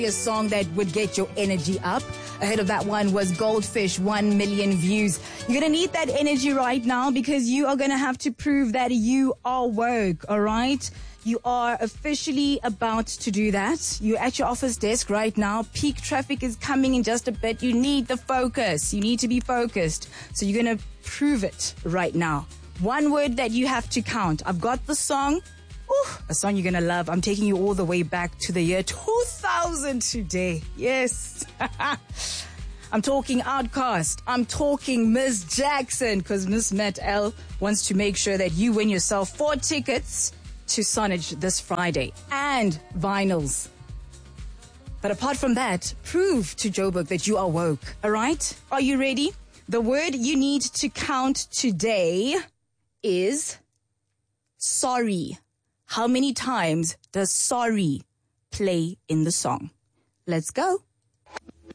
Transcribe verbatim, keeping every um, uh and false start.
A song that would get your energy up. Ahead of that one was Goldfish, one million views. You're going to need that energy right now because you are going to have to prove that you are woke, all right? You are officially about to do that. You're at your office desk right now. Peak traffic is coming in just a bit. You need the focus. You need to be focused. So you're going to prove it right now. One word that you have to count. I've got the song. Ooh, a song you're going to love. I'm taking you all the way back to the year two thousand today. Yes. I'm talking Outcast. I'm talking Miss Jackson because Miss Matt L wants to make sure that you win yourself four tickets to Sonage this Friday and vinyls. But apart from that, prove to Joburg that you are woke. All right? Are you ready? The word you need to count today is sorry. How many times does sorry play in the song? Let's go.